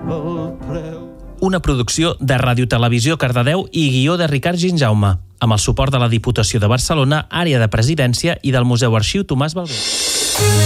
Una producció de Radiotelevisió Cardedeu i guió de Ricard Ginjaume, amb el suport de la Diputació de Barcelona, Àrea de Presidència i del Museu Arxiu Tomàs Baldwin.